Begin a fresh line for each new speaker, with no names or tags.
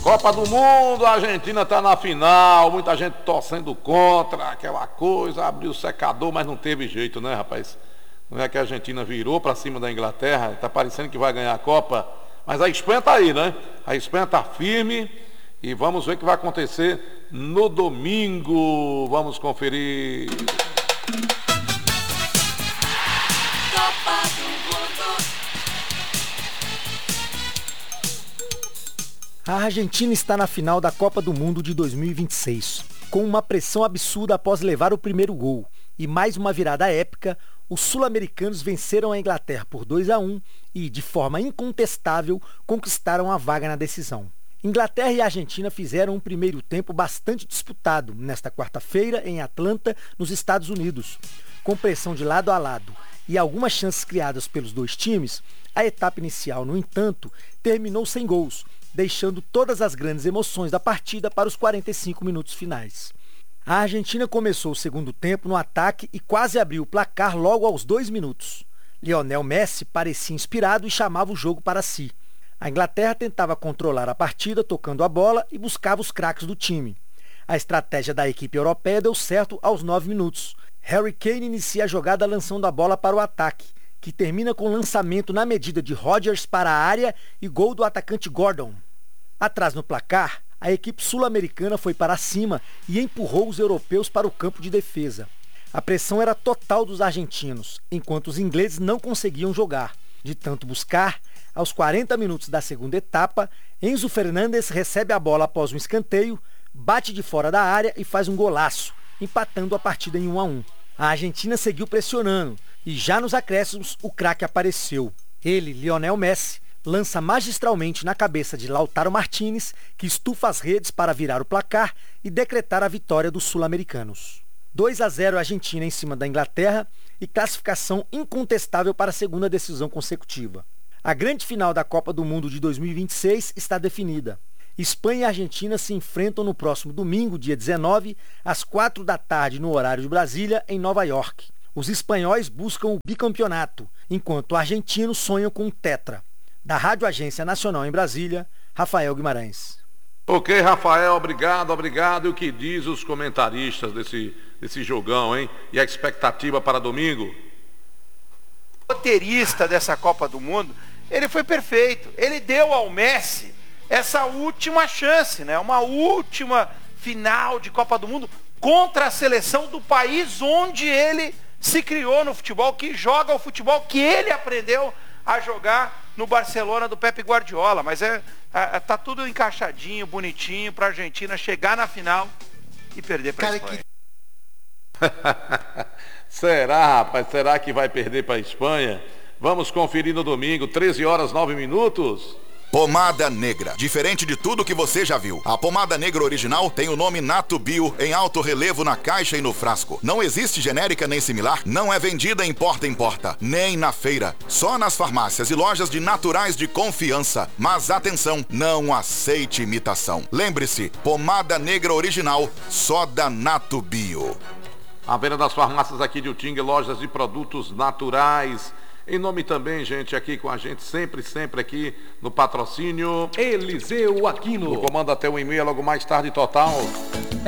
Copa do Mundo, a Argentina está na final, muita gente torcendo contra, aquela coisa, abriu o secador, mas não teve jeito, né, rapaz? Não é que a Argentina virou para cima da Inglaterra, está parecendo que vai ganhar a Copa, mas a Espanha está aí, né? A Espanha está firme e vamos ver o que vai acontecer no domingo. Vamos conferir.
Copa do Mundo.
A Argentina está na final da Copa do Mundo de 2026, com uma pressão absurda após levar o primeiro gol. E mais uma virada épica, os sul-americanos venceram a Inglaterra por 2-1 e, de forma incontestável, conquistaram a vaga na decisão. Inglaterra e Argentina fizeram um primeiro tempo bastante disputado nesta quarta-feira em Atlanta, nos Estados Unidos. Com pressão de lado a lado e algumas chances criadas pelos dois times, a etapa inicial, no entanto, terminou sem gols, deixando todas as grandes emoções da partida para os 45 minutos finais. A Argentina começou o segundo tempo no ataque e quase abriu o placar logo aos 2 minutos. Lionel Messi parecia inspirado e chamava o jogo para si. A Inglaterra tentava controlar a partida tocando a bola e buscava os craques do time. A estratégia da equipe europeia deu certo aos 9 minutos. Harry Kane inicia a jogada lançando a bola para o ataque, que termina com lançamento na medida de Rodgers para a área e gol do atacante Gordon. Atrás no placar, a equipe sul-americana foi para cima e empurrou os europeus para o campo de defesa. A pressão era total dos argentinos, enquanto os ingleses não conseguiam jogar. De tanto buscar, aos 40 minutos da segunda etapa, Enzo Fernandes recebe a bola após um escanteio, bate de fora da área e faz um golaço, empatando a partida em 1-1. A Argentina seguiu pressionando e já nos acréscimos o craque apareceu. Ele, Lionel Messi, lança magistralmente na cabeça de Lautaro Martínez, que estufa as redes para virar o placar e decretar a vitória dos sul-americanos. 2-0 Argentina em cima da Inglaterra e classificação incontestável para a segunda decisão consecutiva. A grande final da Copa do Mundo de 2026 está definida. Espanha e Argentina se enfrentam no próximo domingo, dia 19, às 4 da tarde no horário de Brasília, em Nova York. Os espanhóis buscam o bicampeonato, enquanto argentinos sonham com o tetra. Da Rádio Agência Nacional em Brasília, Rafael Guimarães.
Ok, Rafael, obrigado. E o que diz os comentaristas desse jogão, hein? E a expectativa para domingo?
O roteirista dessa Copa do Mundo, ele foi perfeito. Ele deu ao Messi essa última chance, né? Uma última final de Copa do Mundo contra a seleção do país onde ele se criou no futebol, que joga o futebol que ele aprendeu a jogar no Barcelona do Pepe Guardiola. Mas tá tudo encaixadinho, bonitinho para a Argentina chegar na final e perder para a Espanha.
Será, rapaz? Será que vai perder para a Espanha? Vamos conferir no domingo, 13h09.
Pomada Negra. Diferente de tudo que você já viu. A pomada negra original tem o nome Nato Bio em alto relevo na caixa e no frasco. Não existe genérica nem similar. Não é vendida em porta, nem na feira. Só nas farmácias e lojas de naturais de confiança. Mas atenção, não aceite imitação. Lembre-se, pomada negra original, só da Nato Bio.
A venda das farmácias aqui de Utinga, lojas de produtos naturais. Em nome também, gente, aqui com a gente, sempre aqui no patrocínio
Eliseu Aquino.
No comando até o e-mail, logo mais tarde total.